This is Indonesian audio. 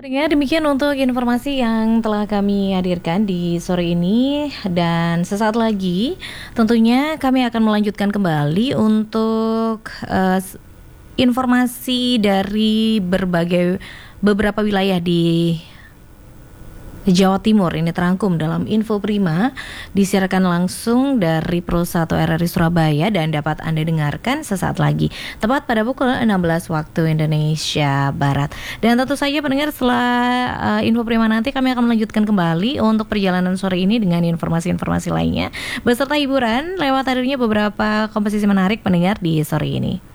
Ya, demikian untuk informasi yang telah kami hadirkan di sore ini, dan sesaat lagi tentunya kami akan melanjutkan kembali untuk informasi dari beberapa wilayah di Jawa Timur. Ini terangkum dalam Info Prima, disiarkan langsung dari Pro 1 RRI Surabaya dan dapat Anda dengarkan sesaat lagi, tepat pada pukul 16 waktu Indonesia Barat. Dan tentu saja pendengar, setelah Info Prima nanti kami akan melanjutkan kembali untuk perjalanan sore ini dengan informasi-informasi lainnya beserta hiburan lewat hadirnya beberapa komposisi menarik pendengar di sore ini.